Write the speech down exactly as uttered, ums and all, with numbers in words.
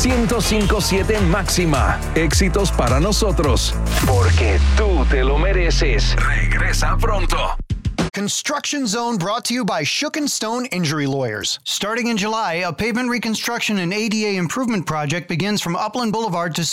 ciento cinco punto siete Máxima. Éxitos para nosotros, porque tú te lo mereces. Regresa pronto. Construction Zone brought to you by Shook and Stone Injury Lawyers. Starting in July, a pavement reconstruction and A D A improvement project begins from Upland Boulevard to